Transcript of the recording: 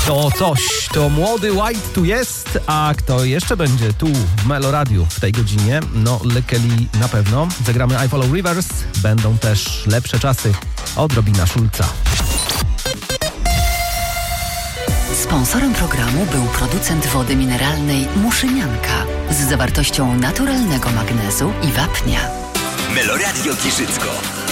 To coś, to młody White tu jest, a kto jeszcze będzie tu w Melo Radiu w tej godzinie? No, Lekeli na pewno. Zagramy I Follow Rivers, będą też lepsze czasy, odrobina Szulca. Sponsorem programu był producent wody mineralnej Muszynianka z zawartością naturalnego magnezu i wapnia. Melo Radio Giżycko.